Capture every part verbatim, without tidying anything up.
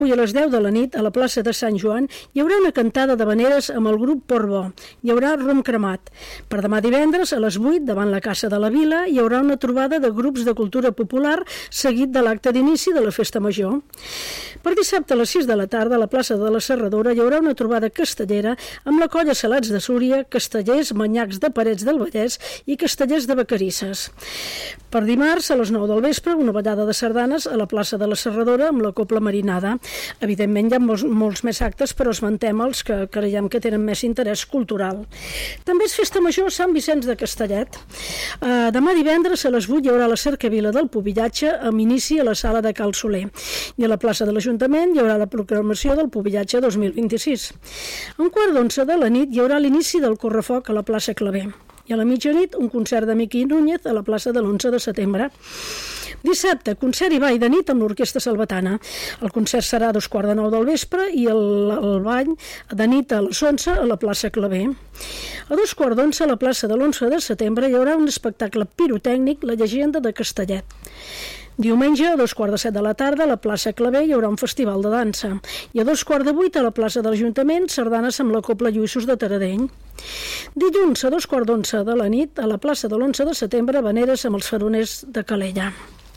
Avui a les deu de la nit, a la plaça de Sant Joan, hi haurà una cantada d'havaneres amb el grup Portbó. Hi haurà rom cremat. Per demà divendres, a les vuit, davant la Casa de la Vila, hi haurà una trobada de grups de cultura popular seguit de l'acte d'inici de la Festa Major. Per dissabte a les sis de la tarda, a la plaça de la Serradora, hi haurà una trobada castellera amb la colla Salats de Súria, castellers, manyacs de Parets del Vallès i castellers de Vacarisses. Per dimarts, a les nou del vespre, una ballada de sardanes a la plaça de la Serradora amb la Cobla Marinada. Evidentment hi ha molts, molts més actes, però esmentem els que creiem que tenen més interès cultural. També és Festa Major a Sant Vicenç de Castellet. Uh, demà divendres a les vuit hi haurà la cercavila del Pubillatge amb inici a la sala de Cal Soler. I a la plaça de l'Ajuntament hi haurà la proclamació del Pubillatge dos mil vint-i-sis. A un quart d'onze de la nit hi haurà l'inici del correfoc a la plaça Claver. I a la mitjanit un concert de Miqui Núñez a la plaça de l'onze de setembre. Dissabte, concert i ball de nit amb l'Orquestra Salvatana. El concert serà a dos quarts de nou del vespre i el, el ball de nit a les onze a la plaça Claver. A dos quarts d'onze a la plaça de l'onze de setembre hi haurà un espectacle pirotècnic, La llegenda de Castellet. Diumenge, a dos quarts de set de la tarda, a la plaça Claver hi haurà un festival de dansa. I a dos quarts de vuit, a la plaça de l'Ajuntament, sardanes amb la Cobla Lluïssos de Taradell. Dilluns, a dos quarts d'onze de la nit, a la plaça de l'onze de setembre, habaneres amb els faroners de Calella.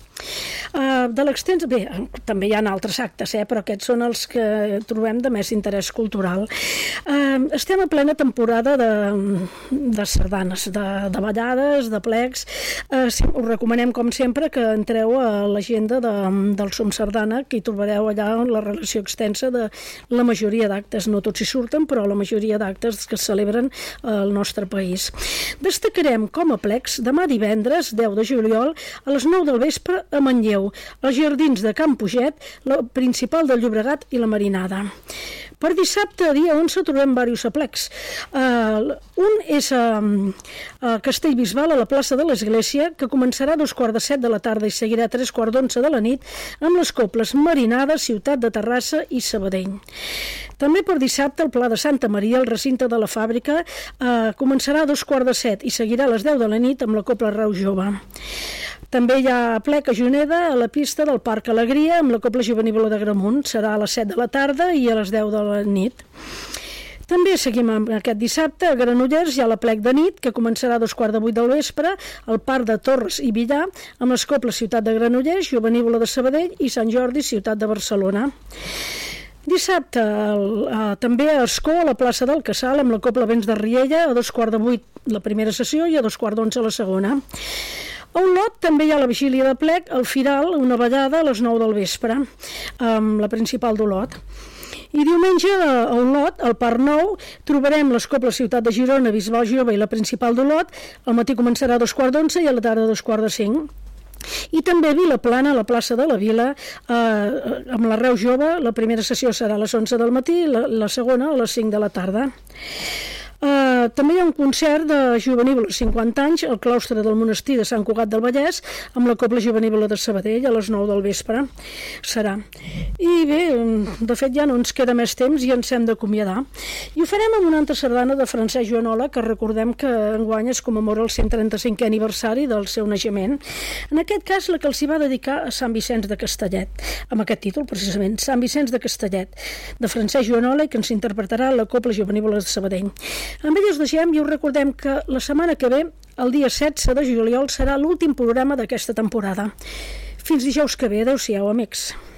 Uh, de l'extens, bé, també hi ha altres actes, eh, però aquests són els que trobem de més interès cultural. Uh, estem a plena temporada de, de sardanes, de, de ballades, de plecs. Uh, sí, us recomanem, com sempre, que entreu a l'agenda de, del Som Sardana, que hi trobareu allà la relació extensa de la majoria d'actes. No tots hi surten, però la majoria d'actes que es celebren al nostre país. Destacarem com a plecs demà divendres, deu de juliol, a les nou del vespre a Manlleu, als jardins de Can Puget, la principal del Llobregat i la Marinada. Per dissabte, dia onze, trobem diversos aplecs. Uh, un és a, a Castellbisbal, a la plaça de l'Església, que començarà a dos quarts de set de la tarda i seguirà a tres quarts d'onze de la nit amb les cobles Marinada, Ciutat de Terrassa i Sabadell. També per dissabte, el Pla de Santa Maria, el recinte de la fàbrica, uh, començarà a dos quarts de set i seguirà a les deu de la nit amb la Cobla Rau Jove. També hi ha plec a Juneda, a la pista del Parc Alegria, amb la Cobla Jovenívola de Gramunt. Serà a les set de la tarda i a les deu de la nit. També seguim amb aquest dissabte a Granollers, hi ha la plec de nit, que començarà a dos quarts de vuit del vespre, al Parc de Torres i Villar, amb les cobles Ciutat de Granollers, Jovenívola de Sabadell i Sant Jordi, Ciutat de Barcelona. Dissabte, el, eh, també a Ascó, a la plaça del Casal, amb la Cobla Vents de Riella, a dos quarts de vuit la primera sessió i a dos quarts d'onze la segona. A Olot també hi ha la vigília de plec, al Firal, una ballada a les nou del vespre, amb la principal d'Olot. I diumenge a Olot, al Parc Nou, trobarem les cobles Ciutat de Girona, Bisbal Jove i la principal d'Olot. Al matí començarà a dos quarts d'onze i a la tarda a dos quarts de cinc. I també a Vilaplana, a la plaça de la Vila, eh, amb la Reu Jove, la primera sessió serà a les onze del matí i la, la segona a les cinc de la tarda. Uh, també hi ha un concert de juvenívola cinquanta anys al claustre del monestir de Sant Cugat del Vallès amb la Cobla Jovenívola de Sabadell a les nou del vespre serà. I bé, de fet ja no ens queda més temps i ens hem d'acomiadar. I ho farem amb una altra sardana de Francesc Joanola, que recordem que enguany es commemora el cent trenta-cinquè aniversari del seu naixement. En aquest cas la que els hi va dedicar a Sant Vicenç de Castellet, amb aquest títol precisament, Sant Vicenç de Castellet, de Francesc Joanola, i que ens interpretarà la Cobla Jovenívola de Sabadell. Amb ell us deixem i us recordem que la setmana que ve, el dia setze de juliol, serà l'últim programa d'aquesta temporada. Fins dijous que ve. Adéu-siau, amics.